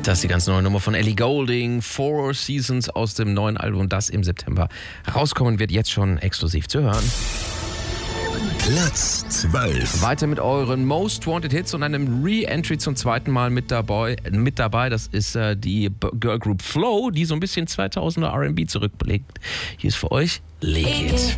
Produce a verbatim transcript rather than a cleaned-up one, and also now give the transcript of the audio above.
Das ist die ganz neue Nummer von Ellie Goulding, Four Seasons aus dem neuen Album, das im September rauskommen wird, jetzt schon exklusiv zu hören. Platz zwölf. Weiter mit euren Most Wanted Hits und einem Re-Entry zum zweiten Mal mit dabei. Mit dabei, das ist äh, die Girl Group Flow, die so ein bisschen zweitausender R and B zurückbelegt. Hier ist für euch Lick It.